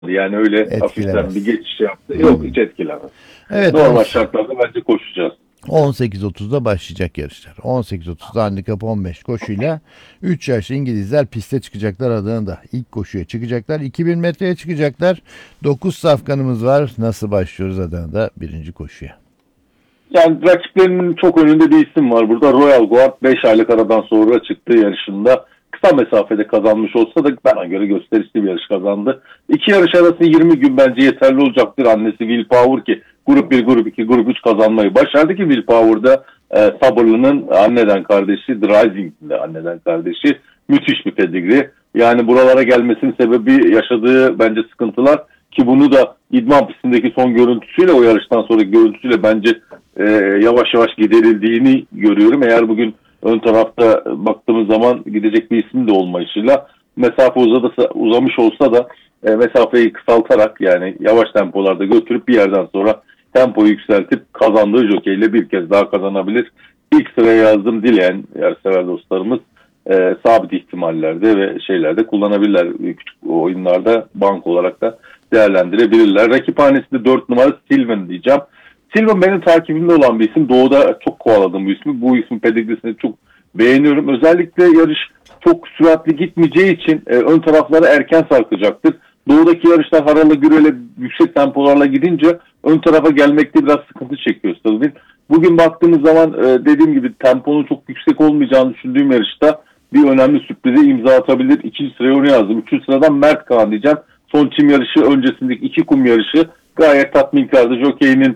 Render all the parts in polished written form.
Yani öyle hafiften bir Etkilemez. geçiş yaptı. Yok, hiç etkilemez. Evet, Normal şartlarda bence koşacağız. 18.30'da başlayacak yarışlar. 18.30'da handikap 15 koşuyla 3 yaşlı İngilizler piste çıkacaklar Adana'da. İlk koşuya çıkacaklar. 2000 metreye çıkacaklar. 9 safkanımız var. Nasıl başlıyoruz Adana'da birinci koşuya? Yani rakiplerinin çok önünde bir isim var burada. Royal Guard 5 aylık aradan sonra çıktığı yarışında kısa mesafede kazanmış olsa da bana göre gösterişli bir yarış kazandı. İki yarış arası 20 gün bence yeterli olacaktır. Annesi Will Power ki grup bir, grup 2, grup 3 kazanmayı başardı ki Will Power'da Sabırlı'nın anneden kardeşi, The Rising'in de anneden kardeşi, müthiş bir pedigri. Yani buralara gelmesinin sebebi yaşadığı bence sıkıntılar ki bunu da idman pistindeki son görüntüsüyle, o yarıştan sonraki görüntüsüyle bence yavaş yavaş giderildiğini görüyorum. Eğer bugün ön tarafta baktığımız zaman gidecek bir isim de olmayışıyla mesafe uzamış olsa da mesafeyi kısaltarak, yani yavaş tempolarda götürüp bir yerden sonra tempoyu yükseltip kazandığı jokeyle bir kez daha kazanabilir. İlk sıraya yazdım, dileyen yarışsever dostlarımız sabit ihtimallerde ve şeylerde kullanabilirler. Küçük oyunlarda bank olarak da değerlendirebilirler. Rakiphanesinde 4 numara Sylvan diyeceğim. Sylvan benim takibimde olan bir isim. Doğu'da çok kovaladım bu ismi. Bu isim pedigrisini çok beğeniyorum. Özellikle yarış çok süratli gitmeyeceği için ön taraflara erken sarkacaktır. Doğudaki yarışlar harala gürele yüksek tempolarla gidince ön tarafa gelmekte biraz sıkıntı çekiyor Sylvan. Bugün baktığımız zaman dediğim gibi temponun çok yüksek olmayacağını düşündüğüm yarışta bir önemli sürprize imza atabilir. İkinci sıraya onu yazdım. Üçüncü sıradan Mert Kaan diyeceğim. Son çim yarışı öncesindeki 2 kum yarışı gayet tatminkardı. Jokey'nin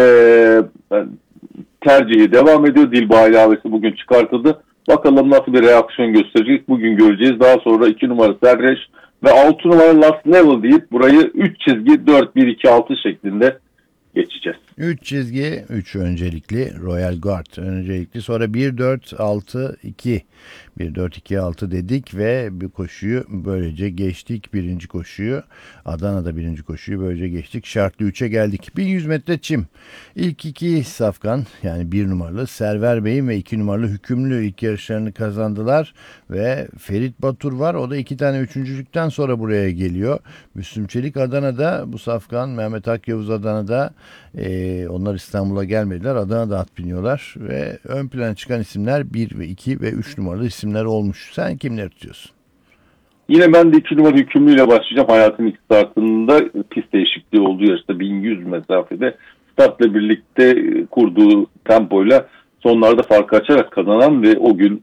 tercihi devam ediyor. Dilba ilavesi bugün çıkartıldı. Bakalım nasıl bir reaksiyon gösterecek. Bugün göreceğiz. Daha sonra 2 numara Serreş ve 6 numara Last Level deyip burayı 3 çizgi 4-1-2-6 şeklinde geçeceğiz. 3 çizgi 3 öncelikli Royal Guard öncelikli, sonra 1-4-6-2 1-4-2-6 dedik ve bir koşuyu böylece geçtik. Birinci koşuyu Adana'da birinci koşuyu böylece geçtik. Şartlı 3'e geldik. 1100 metre çim. İlk iki safkan, yani 1 numaralı Server Bey'in ve 2 numaralı Hükümlü ilk yarışlarını kazandılar ve Ferit Batur var. O da 2 tane üçüncülükten sonra buraya geliyor. Müslüm Çelik Adana'da, bu safkan Mehmet Akyavuz Adana'da. Onlar İstanbul'a gelmediler. Adana'da at biniyorlar ve ön plana çıkan isimler 1 ve 2 ve 3 numaralı isimler olmuş. Sen kimleri tutuyorsun? Yine ben de 2 numara Hükümlü'yle başlayacağım. Hayatın ilk startında pist değişikliği olduğu yarışta 1100 mesafede startla birlikte kurduğu tempoyla sonlarda farkı açarak kazanan ve o gün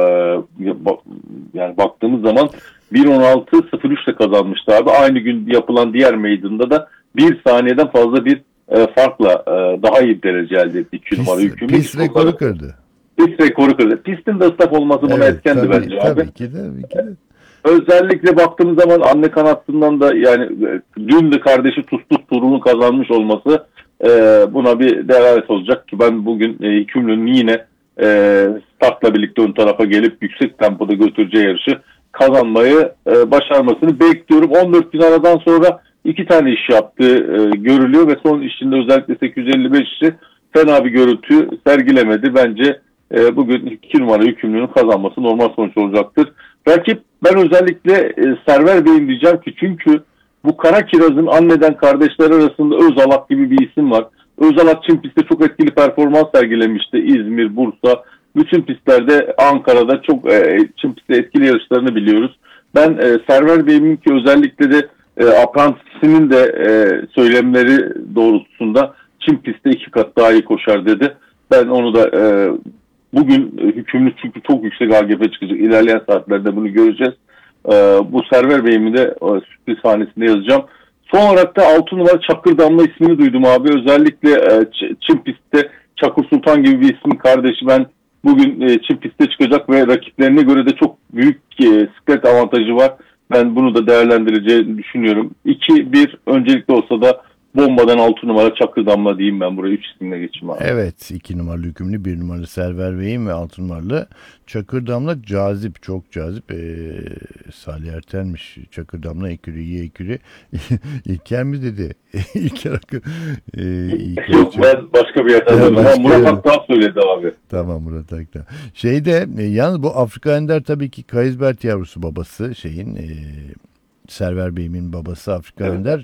yani baktığımız zaman 1.16.03 ile kazanmıştı abi. Aynı gün yapılan diğer meydanda da bir saniyeden fazla bir farkla daha iyi derece elde etti 2 numara Hükümlü. Pist rekoru kırdı. Pist rekoru kırdı. Pistin de ıslak olması buna etkendi bence abi. Tabii ki de. Özellikle baktığımız zaman anne kanatından da, yani dün de kardeşi Tuztuz turunu kazanmış olması buna bir delalet olacak ki ben bugün Hükümlü'nün yine startla birlikte ön tarafa gelip yüksek tempoda götüreceği yarışı kazanmayı başarmasını bekliyorum. 14 gün aradan sonra 2 tane iş yaptığı görülüyor ve son işinde özellikle 855 işi fena bir görüntü sergilemedi. Bence bugün 2 numara Hükümlü'nün kazanması normal sonuç olacaktır. Rakip, ben özellikle Server Bey'im diyeceğim ki çünkü bu Kara Kiraz'ın anneden kardeşler arasında Özalak gibi bir isim var. Özalak çim pistte çok etkili performans sergilemişti. İzmir, Bursa, bütün pistlerde, Ankara'da çok çim pistte etkili yarışlarını biliyoruz. Ben Server Bey'imin ki özellikle de aprantisinin de söylemleri doğrultusunda çim pistte 2 kat daha iyi koşar dedi. Ben onu da bugün Hükümlü çünkü çok yüksek AGF çıkacak. İlerleyen saatlerde bunu göreceğiz. Bu Server Bey'imi de sürpriz hanesinde yazacağım. Son olarak da 6 numara Çakır Damla ismini duydum abi. Özellikle çim pistte Çakır Sultan gibi bir ismin kardeşi, ben bugün çim pistte çıkacak ve rakiplerine göre de çok büyük siklet avantajı var. Ben bunu da değerlendireceğini düşünüyorum. 2-1 öncelikle olsa da bombadan 6 numara Çakır Damla diyeyim, ben buraya 3 isimle geçeyim abi. Evet, 2 numaralı Hükümlü, 1 numaralı Server Bey'in ve 6 numaralı Çakır Damla cazip, çok cazip. Salih Erten'miş Çakır Damla ekürü, iyi ekürü. İlker mi dedi? İlker Akın. Yok, ben başka bir yerden duydum. Murat Akdağ söyledi abi. Tamam, Murat Akdağ. Yalnız bu Afrika Ender tabii ki Kaysbert yavrusu babası Server Bey'imin babası Afrika Evet. Önder.